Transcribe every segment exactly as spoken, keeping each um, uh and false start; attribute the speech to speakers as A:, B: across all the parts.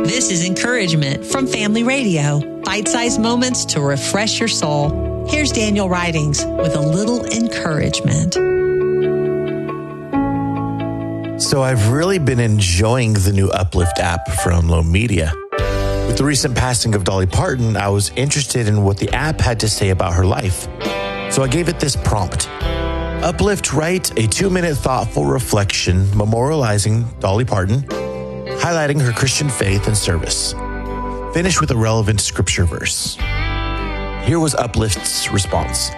A: This is Encouragement from Family Radio. Bite-sized moments to refresh your soul. Here's Daniel Ridings with a little encouragement.
B: So I've really been enjoying the new Uplift app from Lone Media. With the recent passing of Dolly Parton, I was interested in what the app had to say about her life. So I gave it this prompt. Uplift, write a two-minute thoughtful reflection memorializing Dolly Parton, highlighting her Christian faith and service. Finish with a relevant scripture verse. Here was Uplift's response.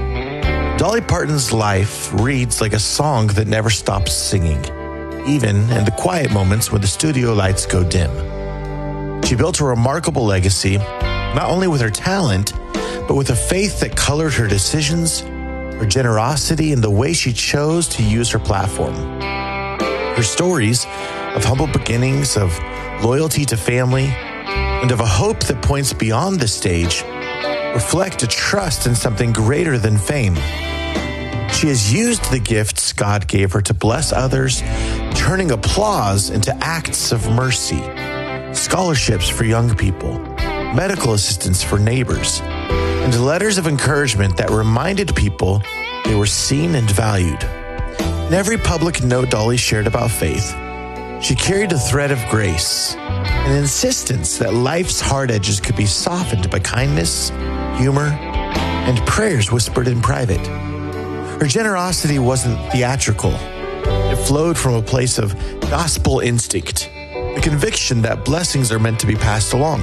B: Dolly Parton's life reads like a song that never stops singing, even in the quiet moments when the studio lights go dim. She built a remarkable legacy, not only with her talent, but with a faith that colored her decisions, her generosity, and the way she chose to use her platform. Her stories of humble beginnings, of loyalty to family, and of a hope that points beyond the stage reflect a trust in something greater than fame. She has used the gifts God gave her to bless others, turning applause into acts of mercy, scholarships for young people, medical assistance for neighbors, and letters of encouragement that reminded people they were seen and valued. In every public note Dolly shared about faith, she carried a thread of grace, an insistence that life's hard edges could be softened by kindness, humor, and prayers whispered in private. Her generosity wasn't theatrical. It flowed from a place of gospel instinct, the conviction that blessings are meant to be passed along.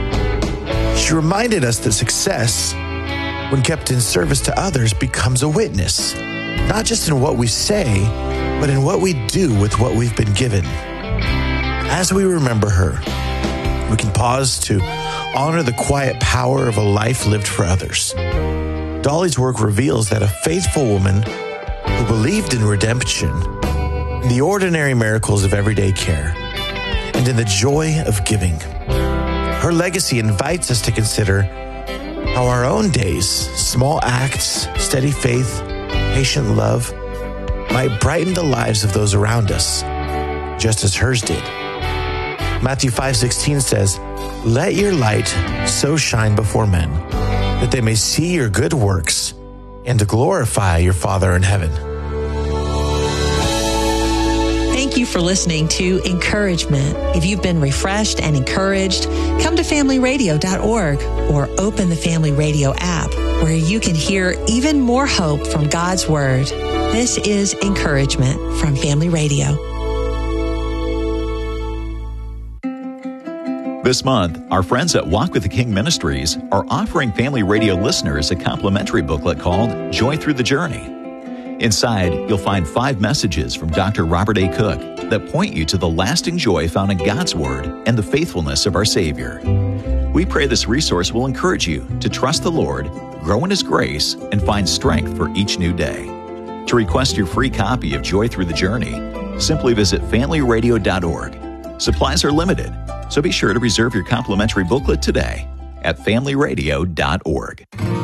B: She reminded us that success, when kept in service to others, becomes a witness, not just in what we say, but in what we do with what we've been given. As we remember her, we can pause to honor the quiet power of a life lived for others. Dolly's work reveals that a faithful woman who believed in redemption, in the ordinary miracles of everyday care, and in the joy of giving. Her legacy invites us to consider how our own days, small acts, steady faith, patient love, might brighten the lives of those around us, just as hers did. Matthew five sixteen says, "Let your light so shine before men, that they may see your good works and to glorify your Father in heaven."
A: Thank you for listening to Encouragement. If you've been refreshed and encouraged, come to family radio dot org or open the Family Radio app, where you can hear even more hope from God's Word. This is Encouragement from Family Radio.
C: This month, our friends at Walk with the King Ministries are offering Family Radio listeners a complimentary booklet called Joy Through the Journey. Inside, you'll find five messages from Doctor Robert A. Cook that point you to the lasting joy found in God's Word and the faithfulness of our Savior. We pray this resource will encourage you to trust the Lord, grow in His grace, and find strength for each new day. To request your free copy of Joy Through the Journey, simply visit family radio dot org. Supplies are limited, so be sure to reserve your complimentary booklet today at family radio dot org.